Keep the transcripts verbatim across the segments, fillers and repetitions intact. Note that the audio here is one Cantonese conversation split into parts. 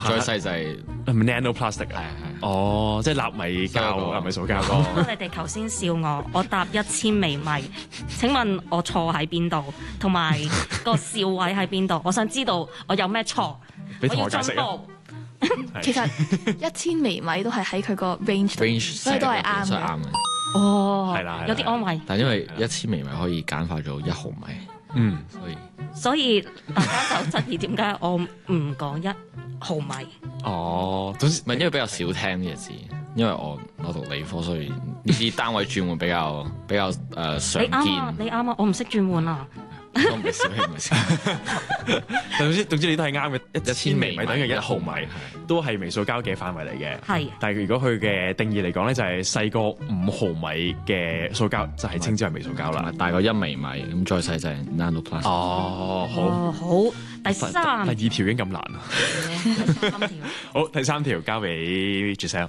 再細就係係咪 nanoplastic 係啊？ 係哦，即係納米膠、納米塑膠嗰個。 你哋頭先笑我，我答一千微米。請問我錯喺邊度？同埋個笑位喺邊度？我想知道我有咩錯， 俾同我要學解釋啊！ 進步。 其實一千微米都係喺佢個 range 度 range， 所以都係啱嘅。 所以啱嘅。 哦， 係啦係啦有啲安慰。 但因為一千微米可以簡化做一毫米， 嗯， 所以所以大家就質疑點解我唔講一毫米？ 哦，總之唔係因為比較少聽呢隻字，因為我我讀理科，所以呢啲單位轉換比較比較誒、呃、常你啱啊！ 見。 你啱啊！我唔識轉換啊！ 都唔係小氣，唔係小氣。 總之總之你都係啱嘅，一千微米等於一毫米， 係都係微塑膠嘅範圍嚟嘅。 係但係如果佢嘅定義嚟講咧，就係細過五毫米嘅塑膠就係稱之為微塑膠啦。 大過一微米，咁再細就係 nanoplastic。 哦，好。 哦，好，第三， 第二條已經咁難啦。 第三條好，第三條交俾 Giselle。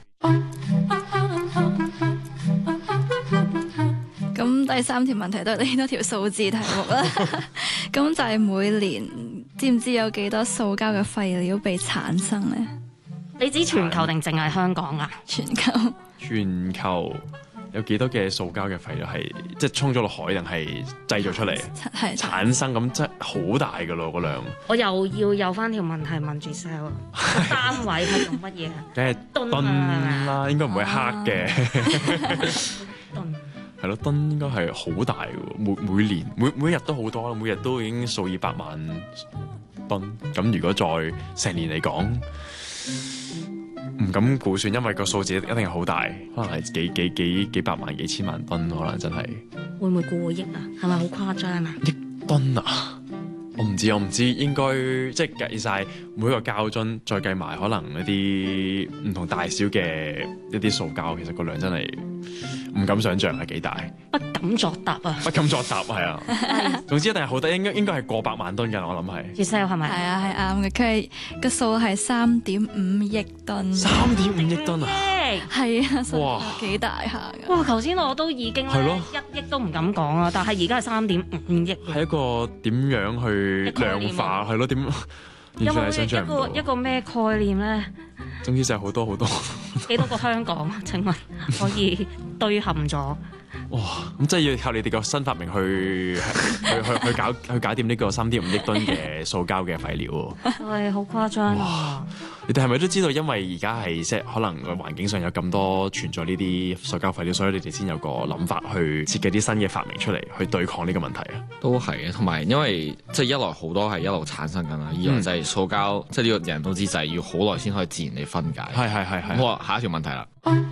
咁第三條問題都係呢多條數字題目啦。咁就係每年知唔知有幾多塑膠嘅廢料被產生呢？ 你指全球定淨係香港啊？ 全球全球有幾多嘅塑膠嘅廢料係即係沖咗落海定係製造出嚟係產生咁，真係好大㗎咯個量。 我又要有翻條問題問住 Sel 啊，個單位係用乜嘢啊？ 梗係噸噸啊啦，應該唔會克嘅。 噸係咯，噸應該係好大嘅喎，每每年每每日都好多啦，每日都已經數以百萬噸。咁如果再成年嚟講，唔敢估算，因為個數字一定係好大，可能係幾幾幾幾百萬、幾千萬噸，可能真係會唔會過億啊？係咪好誇張啊？ 億噸啊！我唔知，我唔知，應該即係計晒每一個膠樽，再計埋可能一啲唔同大小嘅一啲塑膠，其實個量真係唔敢想像係幾大， 不敢作答啊！ 不敢作答係啊。總之一定係好低，應該應該係過百萬噸㗎，我諗係。 住 Sel 係係咪？ 啊係啱嘅，佢係個數係三點五億噸。 三點五億噸啊！ 係啊，所以哇幾大下㗎。 哇！頭先我都已經係咯一億都唔敢講啊，但係而家係三點五億。 係一個點樣去量化係咯？點完全係有冇想像唔到一個一。個咩概念咧？ 總之就係好多好多。 幾多個香港？請問可以堆陷咗？ 哇！咁即係要靠你哋個新發明去去去去搞去搞掂呢個三點五億噸嘅塑膠嘅廢料喎。 係好誇張啊！ 你哋係咪都知道，因為而家係即係可能個環境上有咁多存在呢啲塑膠廢料，所以你哋先有個諗法去設計啲新嘅發明出嚟，去對抗呢個問題啊？ 都係嘅，同埋因為即係一來好多係一路產生緊啦，二來就係塑膠，即係呢個人人都知就係要好耐先可以自然地分解。 係係係係。 咁我下一條問題啦。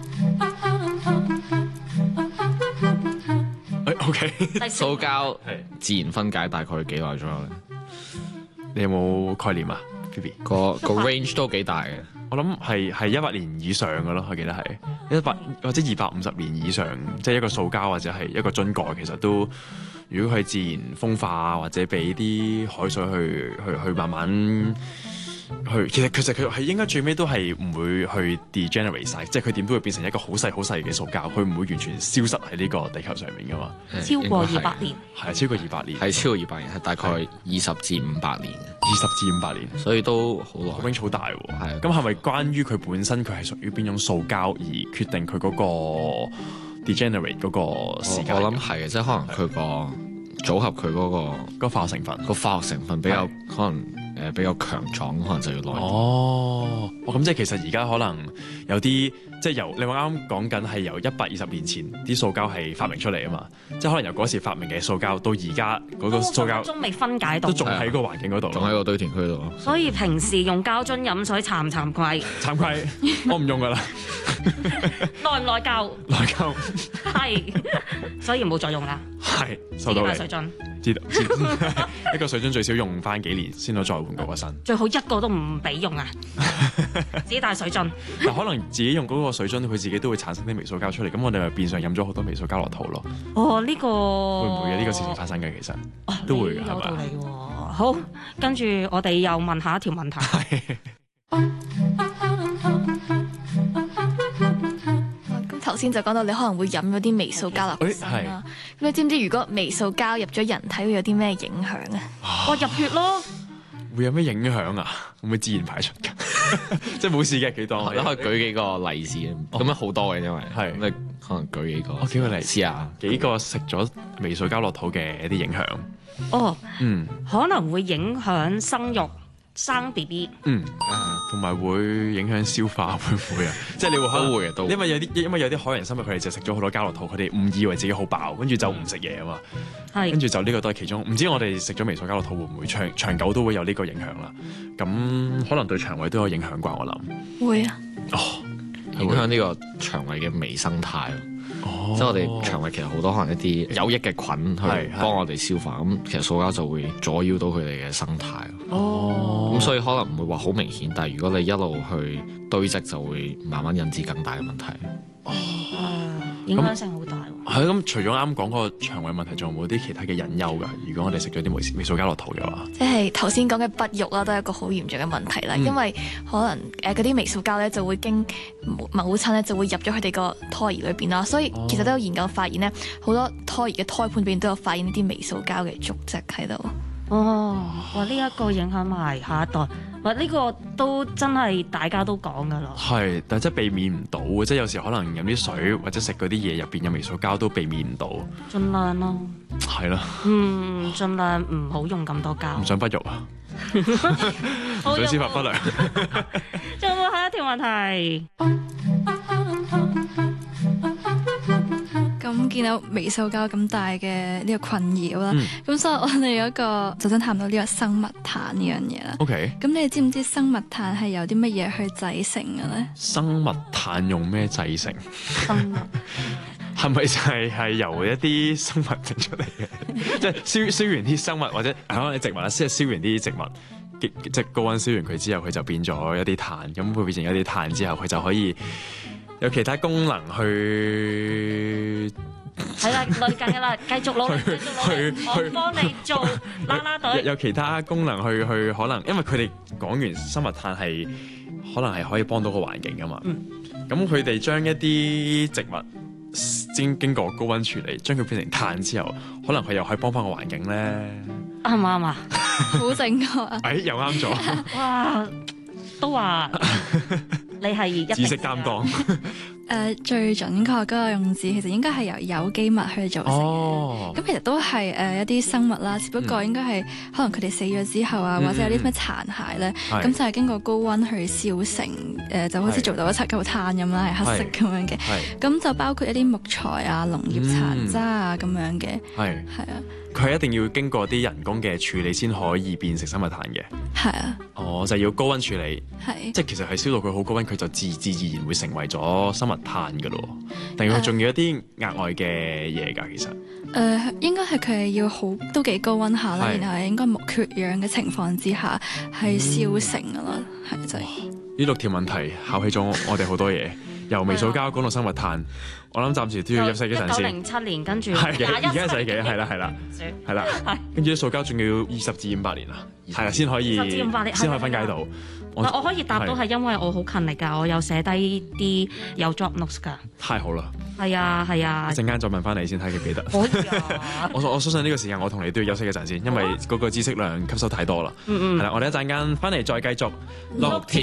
誒 OK， 第四塑膠係自然分解大概幾耐左右咧？ 你有冇概念啊？Phoebe， 個個 range 都幾大嘅。 我諗係係一百年以上嘅咯，我記得係一百或者二百五十年以上，即係一個塑膠或者係一個樽蓋，其實都如果佢自然風化或者俾啲海水去去去慢慢。去其實其實佢係應該最尾都係唔會去 degenerate 晒，即係佢點都會變成一個好細好細嘅塑膠，佢唔會完全消失喺呢個地球上面噶嘛。 超過二百年， 係超過二百年， 係超過二百年，係大概二十至五百年， 二十至五百年， 所以都好個耐。 range 好大喎。 係咁係咪關於佢本身佢係屬於邊種塑膠而決定佢嗰個 degenerate 嗰個時間？ 我諗係嘅，即係可能佢個組合佢嗰個個化學成分。 個化學成分比較可能誒比較強壯，可能就要耐啲。 哦，哦咁即係其實而家可能有啲即係由你話啱啱講緊係由一百二十年前啲塑膠係發明出嚟啊嘛，即係可能由嗰時發明嘅塑膠到而家嗰個塑膠都未分解到都，仲喺個環境嗰度， 仲喺個堆填區度。 所以平時用膠樽飲水慚唔慚愧？ 慚愧，我唔用噶啦， 內唔內疚？ 內疚係，所以冇再用啦。 係收到你自己帶水樽， 知道，知道一個水樽最少用翻幾年先可再換過個身。 最好一個都唔俾用啊！自己帶水樽， 但可能自己用嗰個水樽，佢自己都會產生啲微塑膠出嚟，咁我哋咪變相飲咗好多微塑膠落肚咯。 哦，呢、個會唔會有呢個事情發生嘅？其實哦都會嘅， 你有道係咪？ 理喎。好，跟住我哋又問下一條問題。 咁頭先就講到你可能會飲咗啲微塑膠落去身啦。咁你知唔知如果微塑膠入咗人體會有啲咩影響啊？ 我入血咯， 會有咩影響啊？會唔會自然排出㗎？ 即係冇事嘅幾多。 你可以舉幾個例子，咁樣好多嘅，因為係咁你可能舉幾個。 我幾個例試下幾個食咗微塑膠落肚嘅一啲影響。 哦， 嗯可能會影響生育、生 B B。 嗯，同埋會影響消化，會唔會啊？即係你會可能都會嘅，都會因為有啲因為有啲海洋生物佢哋就食咗好多膠落肚，佢哋誤以為自己好飽，跟住就唔食嘢啊嘛。 係跟住就呢個都係其中，唔知我哋食咗微塑膠落肚會唔會長長久都會有呢個影響啦？咁可能對腸胃都有影響啩，我諗。 會啊， 哦， 影響呢個腸胃嘅微生態咯。 哦即係我哋腸胃其實好多可能一啲有益嘅菌去係係幫我哋消化，咁其實塑膠就會阻擾到佢哋嘅生態咯。 哦咁所以可能唔會話好明顯，但係如果你一路去堆積，就會慢慢引致更大嘅問題。 啊，影響性好大喎。 係咁，除咗啱講個腸胃問題，仲有冇啲其他嘅隱憂㗎？如果我哋食咗啲微微塑膠落肚嘅話， 即係頭先講嘅不育啦，都係一個好嚴重嘅問題啦。 嗯因為可能誒嗰啲微塑膠咧就會經母母親咧就會入咗佢哋個胎兒裏邊啦，所以其實都有研究發現咧，好多胎兒嘅胎盤裏邊都有發現呢啲微塑膠嘅足跡喺度。 哦，哇！呢、一個影響埋下一代，哇！呢、個都真係大家都講噶啦。 係，但係真係避免唔到嘅，即係有時可能飲啲水或者食嗰啲嘢入邊有微塑膠都避免唔到， 盡量咯， 係咯， 嗯，盡量唔好用咁多膠。 唔想不育啊， 好唔想司法不良。 仲有冇下一條問題？ 咁見到微塑膠咁大嘅呢個困擾啦， 嗯咁、所以我哋有一個就想談到呢個生物炭呢樣嘢啦。 OK， 咁你哋知唔知生物炭係由啲乜嘢去製成嘅咧？ 生物炭用咩製成？ 生物係咪就係係由一啲生物整出嚟嘅？即係燒燒完啲生物或者可能啲植物啦，即係燒完啲植物，即即係高溫燒完佢之後，佢就變咗一啲炭，咁佢變成一啲炭之後，佢就可以有其他功能去。 係啦，累緊噶啦，繼續努力，繼續努力， 去我幫你做啦啦隊。 有有其他功能去去可能，因為佢哋講完生物炭係可能係可以幫到個環境噶嘛。咁佢哋將一啲植物經經過高溫處理，將佢變成炭之後，可能佢又可以幫翻個環境咧。 啱唔啱啊？ 好正確啊！ 哎，又啱咗， 哇，都話你係一定知識擔當。 誒、呃、最準確嗰個用字其實應該係由有機物去造成嘅。 哦， 咁其實都係誒、呃、一啲生物啦，只不過應該係、嗯、可能佢哋死咗之後啊， 嗯、 或者有啲咩殘骸咧，咁、 嗯、 就係經過高溫去燒成誒、呃，就好似做到一七嚿炭咁啦，係黑色咁樣嘅。咁就包括一啲木材啊、農業殘渣啊咁、嗯、樣嘅。係係啊， 佢係一定要經過啲人工嘅處理先可以變成生物炭嘅。 係啊。 哦，就係、要高溫處理。 係。 即係其實係燒到佢好高溫，佢就自自自然會成為咗生物炭㗎咯。定係佢仲要一啲額外嘅嘢㗎？其實。 誒、呃、應該係佢係要好都幾高溫下啦，然後係應該冇缺氧嘅情況之下係燒成㗎啦，係、嗯、就係、是。 呢六條問題考起咗我哋好多嘢，由微塑膠講到生物炭，我諗暫時都要休息幾陣先。 一九零七年跟住係廿一而家世紀係啦係啦係啦，跟住啲塑膠仲要二十至五百年啊，係啦先可以先可以分解到。 我我可以答到係因為我好勤力㗎，我有寫低啲有 job notes 㗎。 太好啦！ 係啊係啊， 一陣間再問翻你先睇記唔記得。 可以啊！ 我我相信呢個時間我同你都要休息一陣先，因為嗰個知識量吸收太多啦。 嗯嗯。 係啦，我哋一陣間翻嚟再繼續。 六